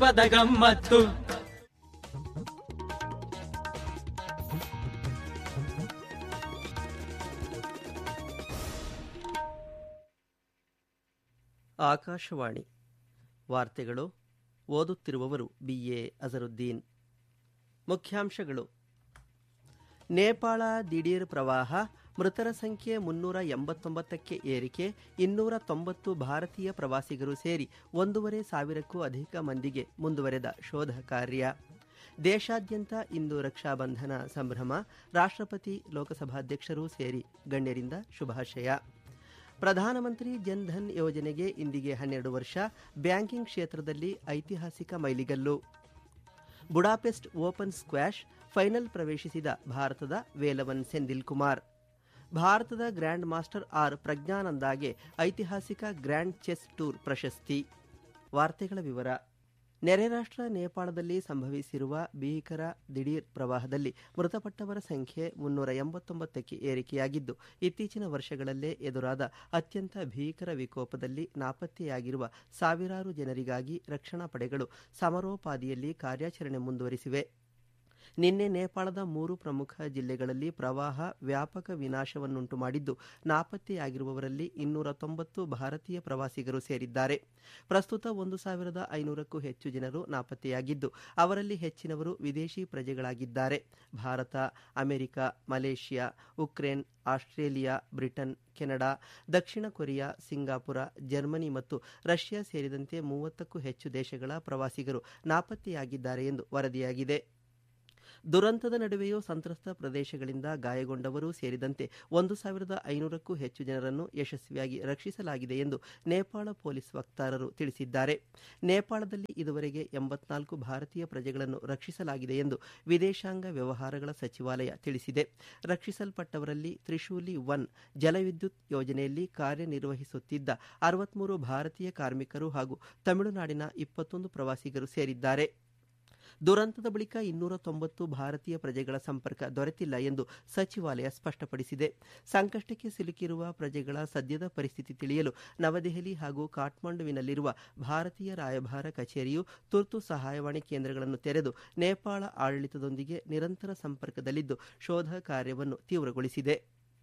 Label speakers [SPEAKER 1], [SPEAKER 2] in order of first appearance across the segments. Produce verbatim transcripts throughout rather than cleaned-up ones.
[SPEAKER 1] ಪದ ಗಮ್ಮತ್ತು.
[SPEAKER 2] ಆಕಾಶವಾಣಿ ವಾರ್ತೆಗಳು. ಓದುತ್ತಿರುವವರು ಬಿ ಎ ಅಜರುದ್ದೀನ್. ಮುಖ್ಯಾಂಶಗಳು: ನೇಪಾಳ ದಿಢೀರ್ ಪ್ರವಾಹ, ಮೃತರ ಸಂಖ್ಯೆ ಮುನ್ನೂರ ಎಂಬತ್ತೊಂಬತ್ತಕ್ಕೆ ಏರಿಕೆ, ಇನ್ನೂರ ತೊಂಬತ್ತು ಭಾರತೀಯ ಪ್ರವಾಸಿಗರು ಸೇರಿ ಒಂದೂವರೆ ಸಾವಿರಕ್ಕೂ ಅಧಿಕ ಮಂದಿಗೆ ಮುಂದುವರೆದ ಶೋಧ ಕಾರ್ಯ. ದೇಶಾದ್ಯಂತ ಇಂದು ರಕ್ಷಾಬಂಧನ ಸಂಭ್ರಮ, ರಾಷ್ಟ್ರಪತಿ ಲೋಕಸಭಾಧ್ಯಕ್ಷರೂ ಸೇರಿ ಗಣ್ಯರಿಂದ ಶುಭಾಶಯ. ಪ್ರಧಾನಮಂತ್ರಿ ಜನ್ಧನ್ ಯೋಜನೆಗೆ ಇಂದಿಗೆ ಹನ್ನೆರಡು ವರ್ಷ, ಬ್ಯಾಂಕಿಂಗ್ ಕ್ಷೇತ್ರದಲ್ಲಿ ಐತಿಹಾಸಿಕ ಮೈಲಿಗಲ್ಲು. ಬುಡಾಪೆಸ್ಟ್ ಓಪನ್ ಸ್ಕ್ವಾಷ್ ಫೈನಲ್ ಪ್ರವೇಶಿಸಿದ ಭಾರತದ ವೇಲವನ್ ಸೆಂದಿಲ್ ಕುಮಾರ್. ಭಾರತದ ಗ್ರ್ಯಾಂಡ್ ಮಾಸ್ಟರ್ ಆರ್ ಪ್ರಜ್ಞಾನಂದಾಗೆ ಐತಿಹಾಸಿಕ ಗ್ರ್ಯಾಂಡ್ ಚೆಸ್ ಟೂರ್ ಪ್ರಶಸ್ತಿ. ವಾರ್ತೆಗಳ ವಿವರ. ನೆರೆ ರಾಷ್ಟ್ರ ನೇಪಾಳದಲ್ಲಿ ಸಂಭವಿಸಿರುವ ಭೀಕರ ದಿಢೀರ್ ಪ್ರವಾಹದಲ್ಲಿ ಮೃತಪಟ್ಟವರ ಸಂಖ್ಯೆ ಮುನ್ನೂರ ಎಂಬತ್ತೊಂಬತ್ತಕ್ಕೆ ಏರಿಕೆಯಾಗಿದ್ದು, ಇತ್ತೀಚಿನ ವರ್ಷಗಳಲ್ಲೇ ಎದುರಾದ ಅತ್ಯಂತ ಭೀಕರ ವಿಕೋಪದಲ್ಲಿ ನಾಪತ್ತೆಯಾಗಿರುವ ಸಾವಿರಾರು ಜನರಿಗಾಗಿ ರಕ್ಷಣಾ ಪಡೆಗಳು ಸಮರೋಪಾದಿಯಲ್ಲಿ ಕಾರ್ಯಾಚರಣೆ ಮುಂದುವರಿಸಿವೆ. ನಿನ್ನೆ ನೇಪಾಳದ ಮೂರು ಪ್ರಮುಖ ಜಿಲ್ಲೆಗಳಲ್ಲಿ ಪ್ರವಾಹ ವ್ಯಾಪಕ ವಿನಾಶವನ್ನುಂಟು ಮಾಡಿದ್ದು, ನಾಪತ್ತೆಯಾಗಿರುವವರಲ್ಲಿ ಇನ್ನೂರ ತೊಂಬತ್ತು ಭಾರತೀಯ ಪ್ರವಾಸಿಗರು ಸೇರಿದ್ದಾರೆ. ಪ್ರಸ್ತುತ ಒಂದು ಸಾವಿರದ ಐನೂರಕ್ಕೂ ಹೆಚ್ಚು ಜನರು ನಾಪತ್ತೆಯಾಗಿದ್ದು, ಅವರಲ್ಲಿ ಹೆಚ್ಚಿನವರು ವಿದೇಶಿ ಪ್ರಜೆಗಳಾಗಿದ್ದಾರೆ. Bharat, America, Malaysia, Ukraine, Australia, Britain, Canada, ದಕ್ಷಿಣ ಕೊರಿಯಾ, ಸಿಂಗಾಪುರ, ಜರ್ಮನಿ ಮತ್ತು ರಷ್ಯಾ ಸೇರಿದಂತೆ ಮೂವತ್ತಕ್ಕೂ ಹೆಚ್ಚು ದೇಶಗಳ ಪ್ರವಾಸಿಗರು ನಾಪತ್ತೆಯಾಗಿದ್ದಾರೆ ಎಂದು ವರದಿಯಾಗಿದೆ. ದುರಂತದ ನಡುವೆಯೂ ಸಂತ್ರಸ್ತ ಪ್ರದೇಶಗಳಿಂದ ಗಾಯಗೊಂಡವರೂ ಸೇರಿದಂತೆ ಒಂದು ಸಾವಿರದ ಐನೂರಕ್ಕೂ ಹೆಚ್ಚು ಜನರನ್ನು ಯಶಸ್ವಿಯಾಗಿ ರಕ್ಷಿಸಲಾಗಿದೆ ಎಂದು ನೇಪಾಳ ಪೊಲೀಸ್ ವಕ್ತಾರರು ತಿಳಿಸಿದ್ದಾರೆ. ನೇಪಾಳದಲ್ಲಿ ಇದುವರೆಗೆ ಎಂಬತ್ನಾಲ್ಕು ಭಾರತೀಯ ಪ್ರಜೆಗಳನ್ನು ರಕ್ಷಿಸಲಾಗಿದೆ ಎಂದು ವಿದೇಶಾಂಗ ವ್ಯವಹಾರಗಳ ಸಚಿವಾಲಯ ತಿಳಿಸಿದೆ. ರಕ್ಷಿಸಲ್ಪಟ್ಟವರಲ್ಲಿ ತ್ರಿಶೂಲಿ ಒನ್ ಜಲವಿದ್ಯುತ್ ಯೋಜನೆಯಲ್ಲಿ ಕಾರ್ಯನಿರ್ವಹಿಸುತ್ತಿದ್ದ ಅರವತ್ಮೂರು ಭಾರತೀಯ ಕಾರ್ಮಿಕರು ಹಾಗೂ ತಮಿಳುನಾಡಿನ ಇಪ್ಪತ್ತೊಂದು ಪ್ರವಾಸಿಗರು ಸೇರಿದ್ದಾರೆ. ದುರಂತದ ಬಳಿಕ ಇನ್ನೂರ ತೊಂಬತ್ತು ಭಾರತೀಯ ಪ್ರಜೆಗಳ ಸಂಪರ್ಕ ದೊರೆತಿಲ್ಲ ಎಂದು ಸಚಿವಾಲಯ ಸ್ಪಷ್ಟಪಡಿಸಿದೆ. ಸಂಕಷ್ಟಕ್ಕೆ ಸಿಲುಕಿರುವ ಪ್ರಜೆಗಳ ಸದ್ಯದ ಪರಿಸ್ಥಿತಿ ತಿಳಿಯಲು ನವದೆಹಲಿ ಹಾಗೂ ಕಾಠ್ಮಂಡುವಿನಲ್ಲಿರುವ ಭಾರತೀಯ ರಾಯಭಾರ ಕಚೇರಿಯು ತುರ್ತು ಸಹಾಯವಾಣಿ ಕೇಂದ್ರಗಳನ್ನು ತೆರೆದು ನೇಪಾಳ ಆಡಳಿತದೊಂದಿಗೆ ನಿರಂತರ ಸಂಪರ್ಕದಲ್ಲಿದ್ದು ಶೋಧ ಕಾರ್ಯವನ್ನು ತೀವ್ರಗೊಳಿಸಿದೆ.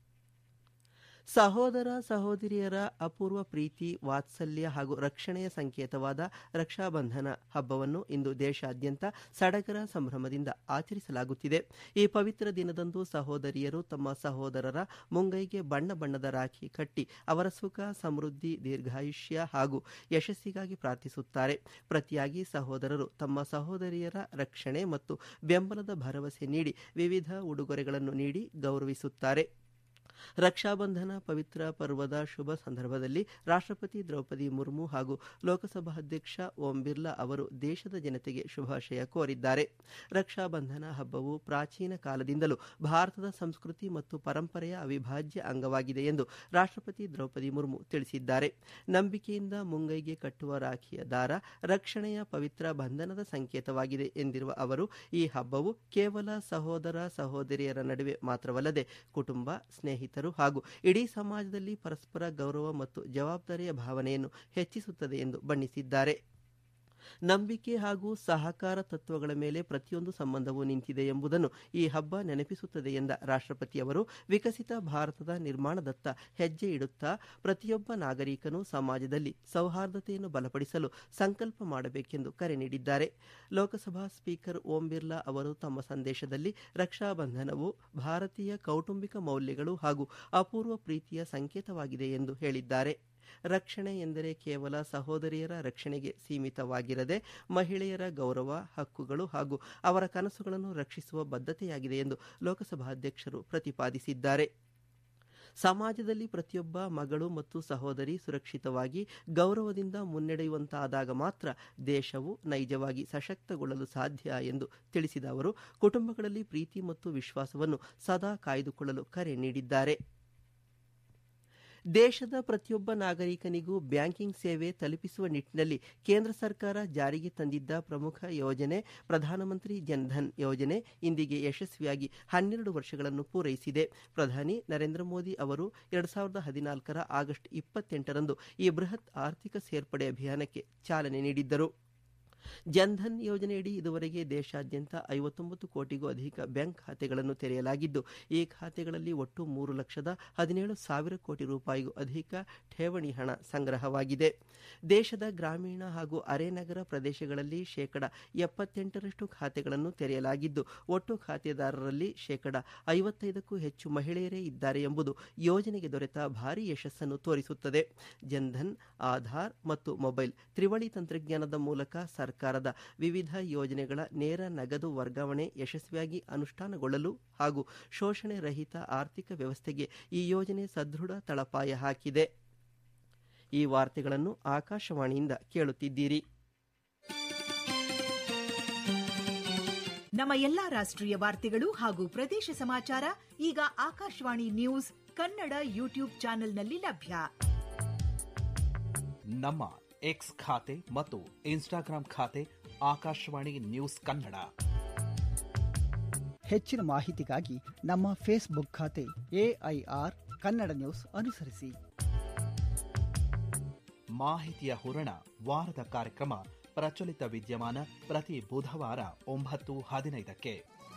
[SPEAKER 2] ಸಹೋದರ ಸಹೋದರಿಯರ ಅಪೂರ್ವ ಪ್ರೀತಿ, ವಾತ್ಸಲ್ಯ ಹಾಗೂ ರಕ್ಷಣೆಯ ಸಂಕೇತವಾದ ರಕ್ಷಾಬಂಧನ ಹಬ್ಬವನ್ನು ಇಂದು ದೇಶಾದ್ಯಂತ ಸಡಗರ ಸಂಭ್ರಮದಿಂದ ಆಚರಿಸಲಾಗುತ್ತಿದೆ. ಈ ಪವಿತ್ರ ದಿನದಂದು ಸಹೋದರಿಯರು ತಮ್ಮ ಸಹೋದರರ ಮುಂಗೈಗೆ ಬಣ್ಣ ಬಣ್ಣದ ರಾಖಿ ಕಟ್ಟಿ ಅವರ ಸುಖ, ಸಮೃದ್ಧಿ, ದೀರ್ಘಾಯುಷ್ಯ ಹಾಗೂ ಯಶಸ್ಸಿಗಾಗಿ ಪ್ರಾರ್ಥಿಸುತ್ತಾರೆ. ಪ್ರತಿಯಾಗಿ ಸಹೋದರರು ತಮ್ಮ ಸಹೋದರಿಯರ ರಕ್ಷಣೆ ಮತ್ತು ಬೆಂಬಲದ ಭರವಸೆ ನೀಡಿ ವಿವಿಧ ಉಡುಗೊರೆಗಳನ್ನು ನೀಡಿ ಗೌರವಿಸುತ್ತಾರೆ. ರಕ್ಷಾಬಂಧನ ಪವಿತ್ರ ಪರ್ವದ ಶುಭ ಸಂದರ್ಭದಲ್ಲಿ ರಾಷ್ಟ್ರಪತಿ ದ್ರೌಪದಿ ಮುರ್ಮು ಹಾಗೂ ಲೋಕಸಭಾಧ್ಯಕ್ಷ ಓಂ ಬಿರ್ಲಾ ಅವರು ದೇಶದ ಜನತೆಗೆ ಶುಭಾಶಯ ಕೋರಿದ್ದಾರೆ. ರಕ್ಷಾಬಂಧನ ಹಬ್ಬವು ಪ್ರಾಚೀನ ಕಾಲದಿಂದಲೂ ಭಾರತದ ಸಂಸ್ಕೃತಿ ಮತ್ತು ಪರಂಪರೆಯ ಅವಿಭಾಜ್ಯ ಅಂಗವಾಗಿದೆ ಎಂದು ರಾಷ್ಟ್ರಪತಿ ದ್ರೌಪದಿ ಮುರ್ಮು ತಿಳಿಸಿದ್ದಾರೆ. ನಂಬಿಕೆಯಿಂದ ಮುಂಗೈಗೆ ಕಟ್ಟುವ ರಾಖಿಯ ದಾರ ರಕ್ಷಣೆಯ ಪವಿತ್ರ ಬಂಧನದ ಸಂಕೇತವಾಗಿದೆ ಎಂದಿರುವ ಅವರು, ಈ ಹಬ್ಬವು ಕೇವಲ ಸಹೋದರ ಸಹೋದರಿಯರ ನಡುವೆ ಮಾತ್ರವಲ್ಲದೆ ಕುಟುಂಬ, ಸ್ನೇಹಿತರು ಹಾಗೂ ಇಡೀ ಸಮಾಜದಲ್ಲಿ ಪರಸ್ಪರ ಗೌರವ ಮತ್ತು ಜವಾಬ್ದಾರಿಯ ಭಾವನೆಯನ್ನು ಹೆಚ್ಚಿಸುತ್ತದೆ ಎಂದು ಬಣ್ಣಿಸಿದ್ದಾರೆ. ನಂಬಿಕೆ ಹಾಗೂ ಸಹಕಾರ ತತ್ವಗಳ ಮೇಲೆ ಪ್ರತಿಯೊಂದು ಸಂಬಂಧವೂ ನಿಂತಿದೆ ಎಂಬುದನ್ನು ಈ ಹಬ್ಬ ನೆನಪಿಸುತ್ತದೆ ಎಂದ ರಾಷ್ಟ್ರಪತಿಯವರು, ವಿಕಸಿತ ಭಾರತದ ನಿರ್ಮಾಣದತ್ತ ಹೆಜ್ಜೆ ಇಡುತ್ತಾ ಪ್ರತಿಯೊಬ್ಬ ನಾಗರಿಕನು ಸಮಾಜದಲ್ಲಿ ಸೌಹಾರ್ದತೆಯನ್ನು ಬಲಪಡಿಸಲು ಸಂಕಲ್ಪ ಮಾಡಬೇಕೆಂದು ಕರೆ ನೀಡಿದ್ದಾರೆ. ಲೋಕಸಭಾ ಸ್ಪೀಕರ್ ಓಂ ಬಿರ್ಲಾ ಅವರು ತಮ್ಮ ಸಂದೇಶದಲ್ಲಿ ರಕ್ಷಾಬಂಧನವು ಭಾರತೀಯ ಕೌಟುಂಬಿಕ ಮೌಲ್ಯಗಳು ಹಾಗೂ ಅಪೂರ್ವ ಪ್ರೀತಿಯ ಸಂಕೇತವಾಗಿದೆ ಎಂದು ಹೇಳಿದ್ದಾರೆ. ರಕ್ಷಣೆ ಎಂದರೆ ಕೇವಲ ಸಹೋದರಿಯರ ರಕ್ಷಣೆಗೆ ಸೀಮಿತವಾಗಿರದೆ ಮಹಿಳೆಯರ ಗೌರವ, ಹಕ್ಕುಗಳು ಹಾಗೂ ಅವರ ಕನಸುಗಳನ್ನು ರಕ್ಷಿಸುವ ಬದ್ಧತೆಯಾಗಿದೆ ಎಂದು ಲೋಕಸಭಾಧ್ಯಕ್ಷರು ಪ್ರತಿಪಾದಿಸಿದ್ದಾರೆ. ಸಮಾಜದಲ್ಲಿ ಪ್ರತಿಯೊಬ್ಬ ಮಗಳು ಮತ್ತು ಸಹೋದರಿ ಸುರಕ್ಷಿತವಾಗಿ ಗೌರವದಿಂದ ಮುನ್ನಡೆಯುವಂತಾದಾಗ ಮಾತ್ರ ದೇಶವು ನೈಜವಾಗಿ ಸಶಕ್ತಗೊಳ್ಳಲು ಸಾಧ್ಯ ಎಂದು ತಿಳಿಸಿದ ಅವರು, ಕುಟುಂಬಗಳಲ್ಲಿ ಪ್ರೀತಿ ಮತ್ತು ವಿಶ್ವಾಸವನ್ನು ಸದಾ ಕಾಯ್ದುಕೊಳ್ಳಲು ಕರೆ ನೀಡಿದ್ದಾರೆ. ದೇಶದ ಪ್ರತಿಯೊಬ್ಬ ನಾಗರಿಕನಿಗೂ ಬ್ಯಾಂಕಿಂಗ್ ಸೇವೆ ತಲುಪಿಸುವ ನಿಟ್ಟಿನಲ್ಲಿ ಕೇಂದ್ರ ಸರ್ಕಾರ ಜಾರಿಗೆ ತಂದಿದ್ದ ಪ್ರಮುಖ ಯೋಜನೆ ಪ್ರಧಾನಮಂತ್ರಿ ಜನ್ಧನ್ ಯೋಜನೆ ಇಂದಿಗೆ ಯಶಸ್ವಿಯಾಗಿ ಹನ್ನೆರಡು ವರ್ಷಗಳನ್ನು ಪೂರೈಸಿದೆ. ಪ್ರಧಾನಿ ನರೇಂದ್ರ ಮೋದಿ ಅವರು ಎರಡು ಸಾವಿರದ ಹದಿನಾಲ್ಕರ ಆಗಸ್ಟ್ ಇಪ್ಪತ್ತೆಂಟರಂದು ಈ ಬೃಹತ್ ಆರ್ಥಿಕ ಸೇರ್ಪಡೆ ಅಭಿಯಾನಕ್ಕೆ ಚಾಲನೆ ನೀಡಿದ್ದರು. ಜನ್ಧನ್ ಯೋಜನೆಯಡಿ ಇದುವರೆಗೆ ದೇಶಾದ್ಯಂತ ಐವತ್ತೊಂಬತ್ತು ಕೋಟಿಗೂ ಅಧಿಕ ಬ್ಯಾಂಕ್ ಖಾತೆಗಳನ್ನು ತೆರೆಯಲಾಗಿದ್ದು, ಈ ಖಾತೆಗಳಲ್ಲಿ ಒಟ್ಟು ಮೂರು ಲಕ್ಷದ ಹದಿನೇಳು ಸಾವಿರ ಕೋಟಿ ರೂಪಾಯಿಗೂ ಅಧಿಕ ಠೇವಣಿ ಹಣ ಸಂಗ್ರಹವಾಗಿದೆ. ದೇಶದ ಗ್ರಾಮೀಣ ಹಾಗೂ ಅರೆನಗರ ಪ್ರದೇಶಗಳಲ್ಲಿ ಶೇಕಡ ಎಪ್ಪತ್ತೆಂಟರಷ್ಟು ಖಾತೆಗಳನ್ನು ತೆರೆಯಲಾಗಿದ್ದು, ಒಟ್ಟು ಖಾತೆದಾರರಲ್ಲಿ ಶೇಕಡ ಐವತ್ತೈದಕ್ಕೂ ಹೆಚ್ಚು ಮಹಿಳೆಯರೇ ಇದ್ದಾರೆ ಎಂಬುದು ಯೋಜನೆಗೆ ದೊರೆತ ಭಾರೀ ಯಶಸ್ಸನ್ನು ತೋರಿಸುತ್ತದೆ. ಜನ್ಧನ್, ಆಧಾರ್ ಮತ್ತು ಮೊಬೈಲ್ ತ್ರಿವಳಿ ತಂತ್ರಜ್ಞಾನದ ಮೂಲಕ ಸರ್ಕಾರದ ವಿವಿಧ ಯೋಜನೆಗಳ ನೇರ ನಗದು ವರ್ಗಾವಣೆ ಯಶಸ್ವಿಯಾಗಿ ಅನುಷ್ಠಾನಗೊಳ್ಳಲು ಹಾಗೂ ಶೋಷಣೆ ರಹಿತ ಆರ್ಥಿಕ ವ್ಯವಸ್ಥೆಗೆ ಈ ಯೋಜನೆ ಸದೃಢ ತಳಪಾಯ ಹಾಕಿದೆ. ಈ ವಾರ್ತೆಗಳನ್ನು ಆಕಾಶವಾಣಿಯಿಂದ ಕೇಳುತ್ತಿದ್ದೀರಿ.
[SPEAKER 1] ನಮ್ಮ ಎಲ್ಲಾ ರಾಷ್ಟ್ರೀಯ ವಾರ್ತೆಗಳು ಹಾಗೂ ಪ್ರದೇಶ ಸಮಾಚಾರ ಈಗ ಆಕಾಶವಾಣಿ ನ್ಯೂಸ್ ಕನ್ನಡ ಯೂಟ್ಯೂಬ್ ಚಾನೆಲ್ನಲ್ಲಿ ಲಭ್ಯ.
[SPEAKER 3] ನಮ್ಮ ಎಕ್ಸ್ ಖಾತೆ ಮತ್ತು ಇನ್ಸ್ಟಾಗ್ರಾಂ ಖಾತೆ ಆಕಾಶವಾಣಿ ನ್ಯೂಸ್ ಕನ್ನಡ.
[SPEAKER 4] ಹೆಚ್ಚಿನ ಮಾಹಿತಿಗಾಗಿ ನಮ್ಮ ಫೇಸ್ಬುಕ್ ಖಾತೆ ಎಐಆರ್ ಕನ್ನಡ ನ್ಯೂಸ್ ಅನುಸರಿಸಿ.
[SPEAKER 3] ಮಾಹಿತಿಯ ಹೂರಣ ವಾರದ ಕಾರ್ಯಕ್ರಮ ಪ್ರಚಲಿತ ವಿದ್ಯಮಾನ ಪ್ರತಿ ಬುಧವಾರ ಒಂಬತ್ತು ಹದಿನೈದಕ್ಕೆ.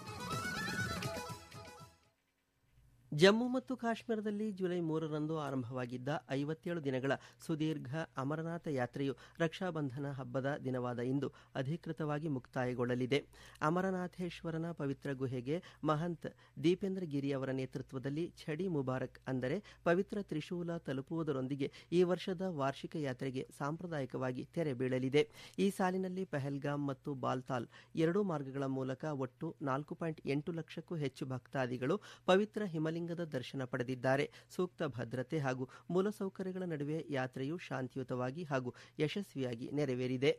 [SPEAKER 2] ಜಮ್ಮು ಮತ್ತು ಕಾಶ್ಮೀರದಲ್ಲಿ ಜುಲೈ ಮೂರರಂದು ಆರಂಭವಾಗಿದ್ದ ಐವತ್ತೇಳು ದಿನಗಳ ಸುದೀರ್ಘ ಅಮರನಾಥ ಯಾತ್ರೆಯು ರಕ್ಷಾಬಂಧನ ಹಬ್ಬದ ದಿನವಾದ ಇಂದು ಅಧಿಕೃತವಾಗಿ ಮುಕ್ತಾಯಗೊಳ್ಳಲಿದೆ. ಅಮರನಾಥೇಶ್ವರನ ಪವಿತ್ರ ಗುಹೆಗೆ ಮಹಂತ್ ದೀಪೇಂದ್ರ ಗಿರಿ ಅವರ ನೇತೃತ್ವದಲ್ಲಿ ಛಡಿ ಮುಬಾರಕ್ ಅಂದರೆ ಪವಿತ್ರ ತ್ರಿಶೂಲ ತಲುಪುವುದರೊಂದಿಗೆ ಈ ವರ್ಷದ ವಾರ್ಷಿಕ ಯಾತ್ರೆಗೆ ಸಾಂಪ್ರದಾಯಿಕವಾಗಿ ತೆರೆ ಬೀಳಲಿದೆ. ಈ ಸಾಲಿನಲ್ಲಿ ಪಹಲ್ಗಾಮ್ ಮತ್ತು ಬಾಲ್ತಾಲ್ ಎರಡೂ ಮಾರ್ಗಗಳ ಮೂಲಕ ಒಟ್ಟು ನಾಲ್ಕು ಪಾಯಿಂಟ್ ಎಂಟು ಲಕ್ಷಕ್ಕೂ ಹೆಚ್ಚು ಭಕ್ತಾದಿಗಳು ಪವಿತ್ರ ಹಿಮಲಿಂಗ ದರ್ಶನ ಪಡೆದಿದ್ದಾರೆ. ಸೂಕ್ತ ಭದ್ರತೆ ಹಾಗೂ ಮೂಲಸೌಕರ್ಯಗಳ ನಡುವೆ ಯಾತ್ರೆಯು ಶಾಂತಿಯುತವಾಗಿ ಹಾಗೂ ಯಶಸ್ವಿಯಾಗಿ ನೆರವೇರಿದೆ.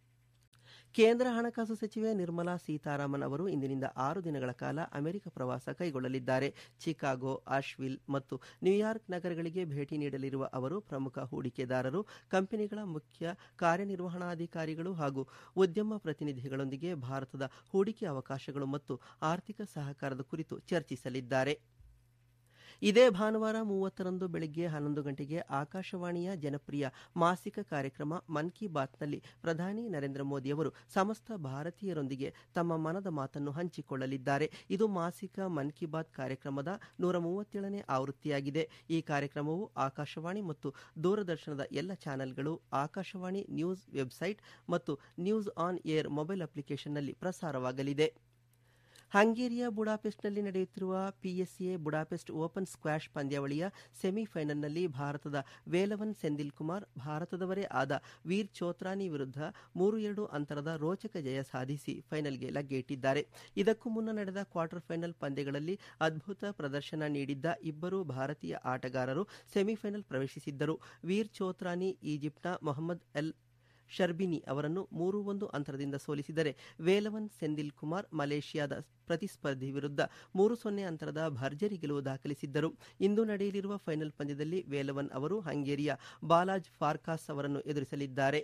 [SPEAKER 2] ಕೇಂದ್ರ ಹಣಕಾಸು ಸಚಿವೆ ನಿರ್ಮಲಾ ಸೀತಾರಾಮನ್ ಅವರು ಇಂದಿನಿಂದ ಆರು ದಿನಗಳ ಕಾಲ ಅಮೆರಿಕ ಪ್ರವಾಸ ಕೈಗೊಳ್ಳಲಿದ್ದಾರೆ. ಚಿಕಾಗೋ, ಆಶ್ವಿಲ್ ಮತ್ತು ನ್ಯೂಯಾರ್ಕ್ ನಗರಗಳಿಗೆ ಭೇಟಿ ನೀಡಲಿರುವ ಅವರು ಪ್ರಮುಖ ಹೂಡಿಕೆದಾರರು, ಕಂಪನಿಗಳ ಮುಖ್ಯ ಕಾರ್ಯನಿರ್ವಹಣಾಧಿಕಾರಿಗಳು ಹಾಗೂ ಉದ್ಯಮ ಪ್ರತಿನಿಧಿಗಳೊಂದಿಗೆ ಭಾರತದ ಹೂಡಿಕೆ ಅವಕಾಶಗಳು ಮತ್ತು ಆರ್ಥಿಕ ಸಹಕಾರದ ಕುರಿತು ಚರ್ಚಿಸಲಿದ್ದಾರೆ. ಇದೇ ಭಾನುವಾರ ಮೂವತ್ತರಂದು ಬೆಳಗ್ಗೆ ಹನ್ನೊಂದು ಗಂಟೆಗೆ ಆಕಾಶವಾಣಿಯ ಜನಪ್ರಿಯ ಮಾಸಿಕ ಕಾರ್ಯಕ್ರಮ ಮನ್ ಕಿ ಬಾತ್ನಲ್ಲಿ ಪ್ರಧಾನಿ ನರೇಂದ್ರ ಮೋದಿ ಅವರು ಸಮಸ್ತ ಭಾರತೀಯರೊಂದಿಗೆ ತಮ್ಮ ಮನದ ಮಾತನ್ನು ಹಂಚಿಕೊಳ್ಳಲಿದ್ದಾರೆ. ಇದು ಮಾಸಿಕ ಮನ್ ಕಿ ಬಾತ್ ಕಾರ್ಯಕ್ರಮದ ನೂರ ಮೂವತ್ತೇಳನೇ ಆವೃತ್ತಿಯಾಗಿದೆ. ಈ ಕಾರ್ಯಕ್ರಮವು ಆಕಾಶವಾಣಿ ಮತ್ತು ದೂರದರ್ಶನದ ಎಲ್ಲ ಚಾನೆಲ್ಗಳು, ಆಕಾಶವಾಣಿ ನ್ಯೂಸ್ ವೆಬ್ಸೈಟ್ ಮತ್ತು ನ್ಯೂಸ್ ಆನ್ ಏರ್ ಮೊಬೈಲ್ ಅಪ್ಲಿಕೇಶನ್ನಲ್ಲಿ ಪ್ರಸಾರವಾಗಲಿದೆ. ಹಂಗೇರಿಯ ಬುಡಾಪೆಸ್ಟ್ನಲ್ಲಿ ನಡೆಯುತ್ತಿರುವ ಪಿಎಸ್ಎ ಬುಡಾಪೆಸ್ಟ್ ಓಪನ್ ಸ್ಕ್ವಾಷ್ ಪಂದ್ಯಾವಳಿಯ ಸೆಮಿಫೈನಲ್ನಲ್ಲಿ ಭಾರತದ ವೇಲವನ್ ಸೆಂದಿಲ್ ಕುಮಾರ್ ಭಾರತದವರೇ ಆದ ವೀರ್ ಚೋತ್ರಾನಿ ವಿರುದ್ಧ ಮೂರು ಎರಡು ಅಂತರದ ರೋಚಕ ಜಯ ಸಾಧಿಸಿ ಫೈನಲ್ಗೆ ಲಗ್ಗೆಯಿಟ್ಟಿದ್ದಾರೆ. ಇದಕ್ಕೂ ಮುನ್ನ ನಡೆದ ಕ್ವಾರ್ಟರ್ ಫೈನಲ್ ಪಂದ್ಯಗಳಲ್ಲಿ ಅದ್ಭುತ ಪ್ರದರ್ಶನ ನೀಡಿದ್ದ ಇಬ್ಬರು ಭಾರತೀಯ ಆಟಗಾರರು ಸೆಮಿಫೈನಲ್ ಪ್ರವೇಶಿಸಿದ್ದರು. ವೀರ್ ಚೋತ್ರಾನಿ ಈಜಿಪ್ಟ್ನ ಮೊಹಮ್ಮದ್ ಎಲ್ ಶರ್ಬಿನಿ ಅವರನ್ನು ಮೂರು ಒಂದು ಅಂತರದಿಂದ ಸೋಲಿಸಿದರೆ ವೇಲವನ್ ಸೆಂದಿಲ್ ಕುಮಾರ್ ಮಲೇಷಿಯಾದ ಪ್ರತಿಸ್ಪರ್ಧಿ ವಿರುದ್ಧ ಮೂರು ಸೊನ್ನೆ ಅಂತರದ ಭರ್ಜರಿ ಗೆಲುವು ದಾಖಲಿಸಿದ್ದರು. ಇಂದು ನಡೆಯಲಿರುವ ಫೈನಲ್ ಪಂದ್ಯದಲ್ಲಿ ವೇಲವನ್ ಅವರು ಹಂಗೇರಿಯ ಬಾಲಾಜ್ ಫಾರ್ಕಾಸ್ ಅವರನ್ನು ಎದುರಿಸಲಿದ್ದಾರೆ.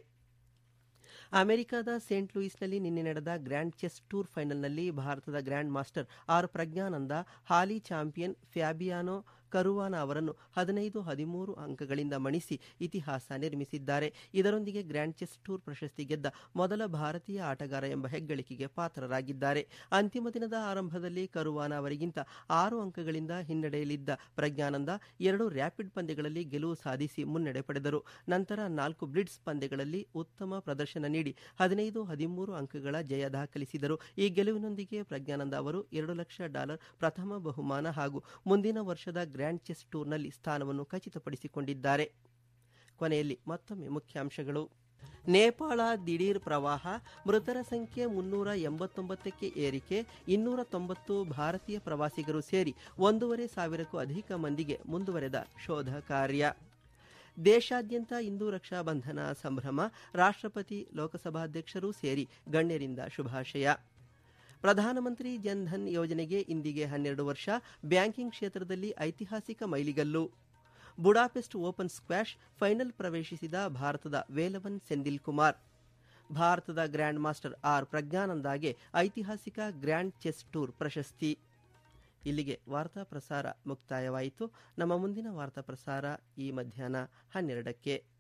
[SPEAKER 2] ಅಮೆರಿಕದ ಸೇಂಟ್ ಲೂಯಿಸ್ನಲ್ಲಿ ನಿನ್ನೆ ನಡೆದ ಗ್ರ್ಯಾಂಡ್ ಚೆಸ್ ಟೂರ್ ಫೈನಲ್ನಲ್ಲಿ ಭಾರತದ ಗ್ರ್ಯಾಂಡ್ ಮಾಸ್ಟರ್ ಆರ್ ಪ್ರಜ್ಞಾನಂದ ಹಾಲಿ ಚಾಂಪಿಯನ್ ಫ್ಯಾಬಿಯಾನೋ ಕರುವಾನ ಅವರನ್ನು ಹದಿನೈದು ಹದಿಮೂರು ಅಂಕಗಳಿಂದ ಮಣಿಸಿ ಇತಿಹಾಸ ನಿರ್ಮಿಸಿದ್ದಾರೆ. ಇದರೊಂದಿಗೆ ಗ್ರ್ಯಾಂಡ್ ಚೆಸ್ ಟೂರ್ ಪ್ರಶಸ್ತಿ ಗೆದ್ದ ಮೊದಲ ಭಾರತೀಯ ಆಟಗಾರ ಎಂಬ ಹೆಗ್ಗಳಿಕೆಗೆ ಪಾತ್ರರಾಗಿದ್ದಾರೆ. ಅಂತಿಮ ದಿನದ ಆರಂಭದಲ್ಲಿ ಕರುವಾನ ಅವರಿಗಿಂತ ಆರು ಅಂಕಗಳಿಂದ ಹಿನ್ನಡೆಯಲಿದ್ದ ಪ್ರಜ್ಞಾನಂದ ಎರಡು ರ್ಯಾಪಿಡ್ ಪಂದ್ಯಗಳಲ್ಲಿ ಗೆಲುವು ಸಾಧಿಸಿ ಮುನ್ನಡೆ ಪಡೆದರು. ನಂತರ ನಾಲ್ಕು ಬ್ಲಿಟ್ಸ್ ಪಂದ್ಯಗಳಲ್ಲಿ ಉತ್ತಮ ಪ್ರದರ್ಶನ ನೀಡಿ ಹದಿನೈದು ಹದಿಮೂರು ಅಂಕಗಳ ಜಯ ದಾಖಲಿಸಿದರು. ಈ ಗೆಲುವಿನೊಂದಿಗೆ ಪ್ರಜ್ಞಾನಂದ ಅವರು ಎರಡು ಲಕ್ಷ ಡಾಲರ್ ಪ್ರಥಮ ಬಹುಮಾನ ಹಾಗೂ ಮುಂದಿನ ವರ್ಷದ ಗ್ರ್ಯಾಂಡ್ ಚೆಸ್ ಟೂರ್ನಲ್ಲಿ ಸ್ಥಾನವನ್ನು ಖಚಿತಪಡಿಸಿಕೊಂಡಿದ್ದಾರೆ. ಕೊನೆಯಲ್ಲಿ ಮತ್ತೊಮ್ಮೆ ಮುಖ್ಯಾಂಶಗಳು. ನೇಪಾಳ ದಿಢೀರ್ ಪ್ರವಾಹ, ಮೃತರ ಸಂಖ್ಯೆ ಮುನ್ನೂರ ಎಂಬತ್ತೊಂಬತ್ತಕ್ಕೆ ಏರಿಕೆ, ಇನ್ನೂರ ತೊಂಬತ್ತು ಭಾರತೀಯ ಪ್ರವಾಸಿಗರು ಸೇರಿ ಒಂದೂವರೆ ಸಾವಿರಕ್ಕೂ ಅಧಿಕ ಮಂದಿಗೆ ಮುಂದುವರೆದ ಶೋಧ ಕಾರ್ಯ. ದೇಶಾದ್ಯಂತ ಇಂದು ರಕ್ಷಾಬಂಧನ ಸಂಭ್ರಮ, ರಾಷ್ಟ್ರಪತಿ ಲೋಕಸಭಾಧ್ಯಕ್ಷರೂ ಸೇರಿ ಗಣ್ಯರಿಂದ ಶುಭಾಶಯ. ಪ್ರಧಾನಮಂತ್ರಿ ಜನ್ಧನ್ ಯೋಜನೆಗೆ ಇಂದಿಗೆ ಹನ್ನೆರಡು ವರ್ಷ, ಬ್ಯಾಂಕಿಂಗ್ ಕ್ಷೇತ್ರದಲ್ಲಿ ಐತಿಹಾಸಿಕ ಮೈಲಿಗಲ್ಲು. ಬುಡಾಪೆಸ್ಟ್ ಓಪನ್ ಸ್ಕ್ವಾಷ್ ಫೈನಲ್ ಪ್ರವೇಶಿಸಿದ ಭಾರತದ ವೇಲವನ್ ಸೆಂದಿಲ್ ಕುಮಾರ್. ಭಾರತದ ಗ್ರ್ಯಾಂಡ್ ಮಾಸ್ಟರ್ ಆರ್ ಪ್ರಜ್ಞಾನಂದಾಗೆ ಐತಿಹಾಸಿಕ ಗ್ರ್ಯಾಂಡ್ ಚೆಸ್ ಟೂರ್ ಪ್ರಶಸ್ತಿ. ಇಲ್ಲಿಗೆ ವಾರ್ತಾ ಪ್ರಸಾರ ಮುಕ್ತಾಯವಾಯಿತು. ನಮ್ಮ ಮುಂದಿನ ವಾರ್ತಾ ಪ್ರಸಾರ ಈ ಮಧ್ಯಾಹ್ನ ಹನ್ನೆರಡಕ್ಕೆ.